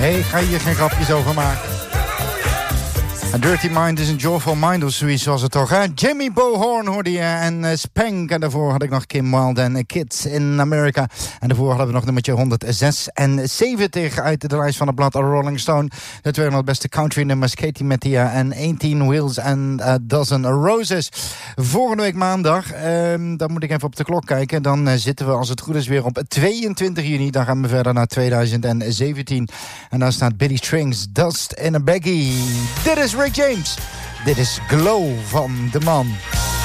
Hey, ga hier geen grapjes over maken. A Dirty Mind is een Joyful Mind of zoiets was het toch, hè? Jimmy Bohorn hoorde je en Spank. En daarvoor had ik nog Kim Wilde en Kids in America. En daarvoor hadden we nog nummertje 176 uit de lijst van het blad Rolling Stone. Dat waren nog het beste country nummers. Katie Mattia en 18 Wheels and a Dozen Roses. Volgende week maandag, dan moet ik even op de klok kijken. Dan zitten we, als het goed is, weer op 22 juni. Dan gaan we verder naar 2017. En dan staat Billy Strings, Dust in a Baggie. Dit is Rick James. Dit is Glow van de Man.